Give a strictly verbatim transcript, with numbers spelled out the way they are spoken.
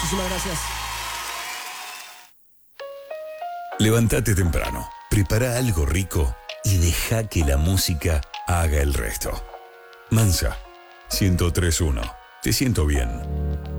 Muchísimas gracias. Levántate temprano, prepara algo rico y deja que la música haga el resto. Mansa, ciento tres punto uno. Te siento bien.